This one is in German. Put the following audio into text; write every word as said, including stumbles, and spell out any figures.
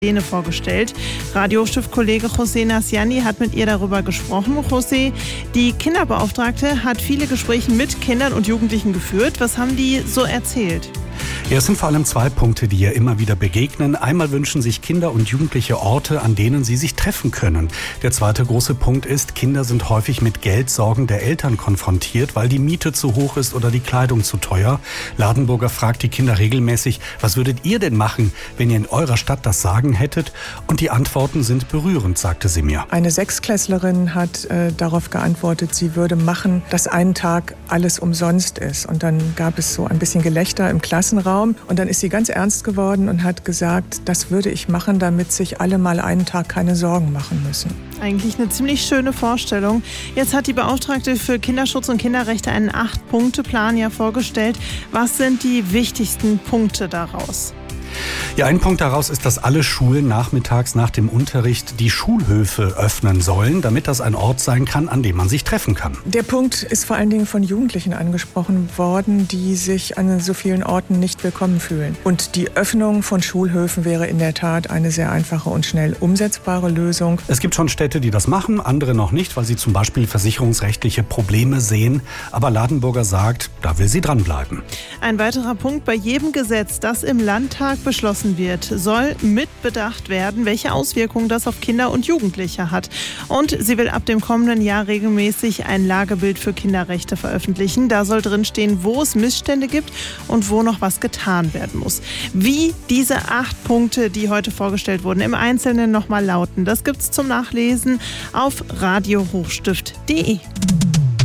Pläne vorgestellt. Radio-Hochstift-Kollege José Nasciani hat mit ihr darüber gesprochen. José, die Kinderbeauftragte hat viele Gespräche mit Kindern und Jugendlichen geführt. Was haben die so erzählt? Ja, es sind vor allem zwei Punkte, die ihr immer wieder begegnen. Einmal wünschen sich Kinder und Jugendliche Orte, an denen sie sich treffen können. Der zweite große Punkt ist, Kinder sind häufig mit Geldsorgen der Eltern konfrontiert, weil die Miete zu hoch ist oder die Kleidung zu teuer. Ladenburger fragt die Kinder regelmäßig, was würdet ihr denn machen, wenn ihr in eurer Stadt das Sagen hättet? Und die Antworten sind berührend, sagte sie mir. Eine Sechsklässlerin hat äh, darauf geantwortet, sie würde machen, dass einen Tag alles umsonst ist. Und dann gab es so ein bisschen Gelächter im Klassenraum. Und dann ist sie ganz ernst geworden und hat gesagt, das würde ich machen, damit sich alle mal einen Tag keine Sorgen machen müssen. Eigentlich eine ziemlich schöne Vorstellung. Jetzt hat die Beauftragte für Kinderschutz und Kinderrechte einen Acht-Punkte-Plan ja vorgestellt. Was sind die wichtigsten Punkte daraus? Ja, ein Punkt daraus ist, dass alle Schulen nachmittags nach dem Unterricht die Schulhöfe öffnen sollen, damit das ein Ort sein kann, an dem man sich treffen kann. Der Punkt ist vor allen Dingen von Jugendlichen angesprochen worden, die sich an so vielen Orten nicht willkommen fühlen. Und die Öffnung von Schulhöfen wäre in der Tat eine sehr einfache und schnell umsetzbare Lösung. Es gibt schon Städte, die das machen, andere noch nicht, weil sie zum Beispiel versicherungsrechtliche Probleme sehen. Aber Ladenburger sagt, da will sie dranbleiben. Ein weiterer Punkt: Bei jedem Gesetz, das im Landtag beschlossen wird, soll mitbedacht werden, welche Auswirkungen das auf Kinder und Jugendliche hat. Und sie will ab dem kommenden Jahr regelmäßig ein Lagebild für Kinderrechte veröffentlichen. Da soll drin stehen, wo es Missstände gibt und wo noch was getan werden muss. Wie diese acht Punkte, die heute vorgestellt wurden, im Einzelnen nochmal lauten, das gibt's zum Nachlesen auf radio hochstift punkt de.